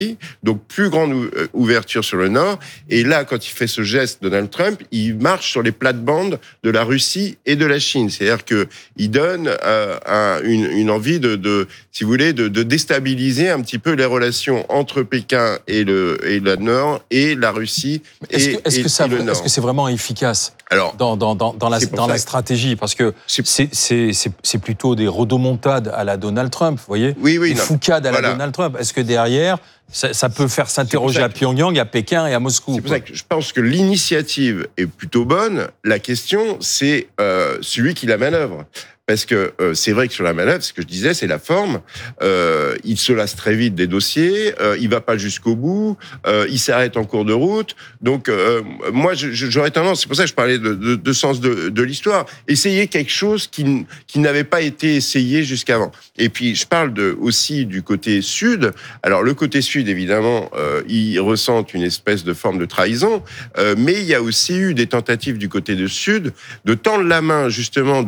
donc plus grande ouverture sur le Nord. Et là, quand il fait ce geste, Donald Trump, il marche sur les plates-bandes de la Russie et de la Chine. C'est-à-dire que il donne une envie si vous voulez, de déstabiliser un petit peu les relations entre Pékin et le Nord et la Russie et le Nord. Est-ce que c'est vraiment efficace dans la stratégie? Parce que c'est plutôt des rodomontades à la Donald Trump, vous voyez? Des foucades à la Donald Trump. Est-ce que derrière, ça peut faire s'interroger à Pyongyang, à Pékin et à Moscou? C'est pour ça que je pense que l'initiative est plutôt bonne. La question, c'est celui qui la manœuvre. Parce que c'est vrai que sur la manœuvre, ce que je disais, c'est la forme. Il se lasse très vite des dossiers, il va pas jusqu'au bout, il s'arrête en cours de route. Donc moi, j'aurais tendance, c'est pour ça que je parlais de sens de l'histoire, essayer quelque chose qui n'avait pas été essayé jusqu'avant. Et puis je parle aussi du côté sud. Alors le côté sud, évidemment, ils ressentent une espèce de forme de trahison, mais il y a aussi eu des tentatives du côté du sud de tendre la main, justement,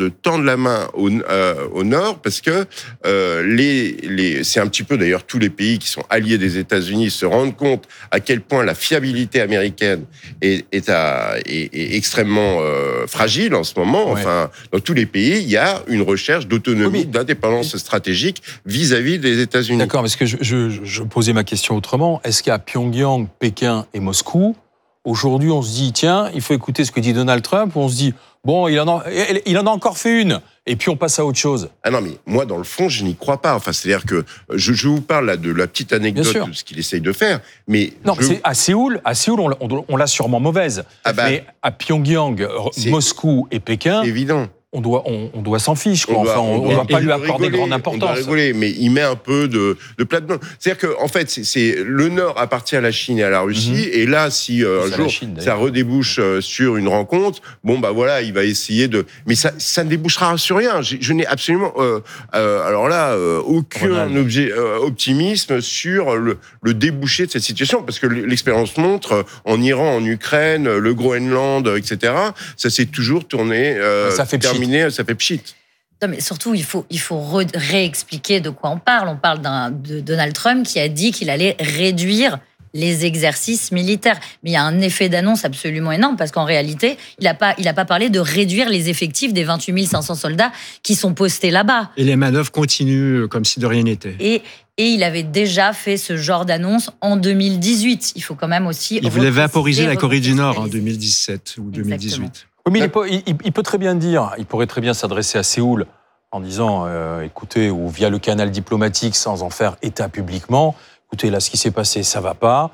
au nord, parce que c'est un petit peu d'ailleurs tous les pays qui sont alliés des États-Unis se rendent compte à quel point la fiabilité américaine est extrêmement fragile en ce moment. Enfin, dans tous les pays, il y a une recherche d'autonomie, d'indépendance stratégique vis-à-vis des États-Unis. D'accord, parce que je posais ma question autrement. Est-ce qu'à Pyongyang, Pékin et Moscou, aujourd'hui, on se dit, tiens, il faut écouter ce que dit Donald Trump, ou on se dit, bon, il en a encore fait une, et puis on passe à autre chose? Ah non, mais moi, dans le fond, je n'y crois pas. Enfin, c'est-à-dire que je vous parle là de la petite anecdote de ce qu'il essaye de faire, mais... Non, c'est à Séoul, on l'a sûrement mauvaise. Mais à Pyongyang, Moscou et Pékin... C'est évident. On doit s'en fiche, quoi. On ne doit pas lui accorder grande importance. On doit rigoler, mais il met un peu de plate-bande. C'est-à-dire qu'en fait, le Nord appartient à la Chine et à la Russie, et là, si un jour ça redébouche sur une rencontre, bon, bah voilà, il va essayer de... Mais ça ne débouchera sur rien. Je n'ai absolument, alors là, aucun optimisme sur le débouché de cette situation, parce que l'expérience montre, en Iran, en Ukraine, le Groenland, etc., ça s'est toujours tourné... ça fait pchit. Non, mais surtout, il faut réexpliquer de quoi on parle. On parle de Donald Trump qui a dit qu'il allait réduire les exercices militaires. Mais il y a un effet d'annonce absolument énorme, parce qu'en réalité, il n'a pas parlé de réduire les effectifs des 28 500 soldats qui sont postés là-bas. Et les manœuvres continuent comme si de rien n'était. Et il avait déjà fait ce genre d'annonce en 2018. Il faut quand même aussi... Il voulait vaporiser la Corée du Nord en 2017 ou 2018. Exactement. Oui, mais il peut très bien dire, il pourrait très bien s'adresser à Séoul en disant, écoutez, ou via le canal diplomatique, sans en faire état publiquement, écoutez, là, ce qui s'est passé, ça va pas.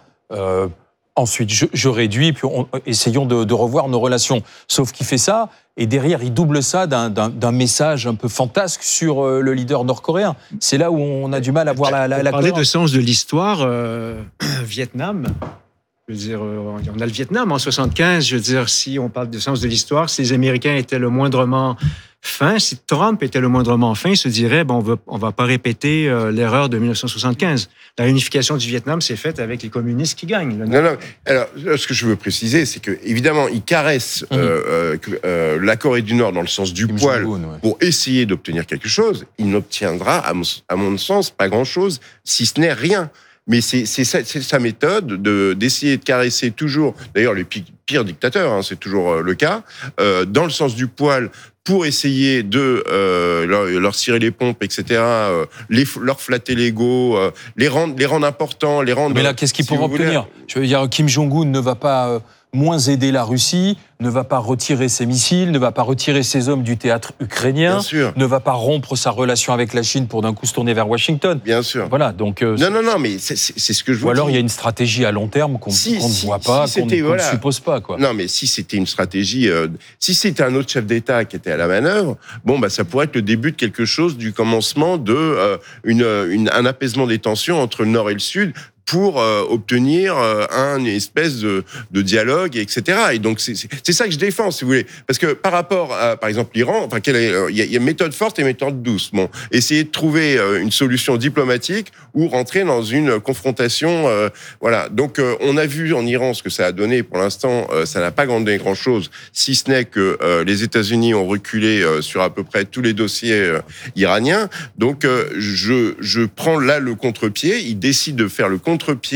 Ensuite, je réduis, puis essayons de revoir nos relations. Sauf qu'il fait ça, et derrière, il double ça d'un message un peu fantasque sur le leader nord-coréen. C'est là où on a du mal à voir la cohérence. Parler de sens de l'histoire, Vietnam... Je veux dire, on a le Vietnam en 75. Je veux dire, si on parle de sens de l'histoire, si les Américains étaient le moindrement fins, si Trump était le moindrement fin, il se dirait, bon, on va pas répéter l'erreur de 1975. La réunification du Vietnam s'est faite avec les communistes qui gagnent. Non. Alors, ce que je veux préciser, c'est que évidemment, il caresse la Corée du Nord dans le sens du poil pour essayer d'obtenir quelque chose. Il n'obtiendra, à mon sens, pas grand-chose, si ce n'est rien. Mais c'est sa méthode d'essayer de caresser toujours, d'ailleurs les pires dictateurs, c'est toujours le cas, dans le sens du poil, pour essayer de leur cirer les pompes, etc., leur flatter l'ego, les rendre importants, les rendre... Mais là, qu'est-ce qu'il pourra obtenir ? Je veux dire, Kim Jong-un ne va pas moins aider la Russie, ne va pas retirer ses missiles, ne va pas retirer ses hommes du théâtre ukrainien, ne va pas rompre sa relation avec la Chine pour d'un coup se tourner vers Washington. Bien sûr. Voilà, donc... Non, mais c'est ce que je vous dis. Ou alors il y a une stratégie à long terme qu'on ne voit pas, qu'on ne suppose pas, quoi. Non, mais si c'était une stratégie... si c'était un autre chef d'État qui était à la manœuvre, bon, bah, ça pourrait être le début de quelque chose, du commencement un apaisement des tensions entre le Nord et le Sud, pour obtenir un espèce de dialogue, etc. Et donc, c'est ça que je défends, si vous voulez. Parce que par rapport à, par exemple, l'Iran, enfin, il y a méthode forte et méthode douce. Bon, essayer de trouver une solution diplomatique ou rentrer dans une confrontation, voilà. Donc, on a vu en Iran ce que ça a donné. Pour l'instant, ça n'a pas donné grand-chose, si ce n'est que les États-Unis ont reculé sur à peu près tous les dossiers iraniens. Donc, je prends là le contre-pied. Ils décident de faire le contre-pied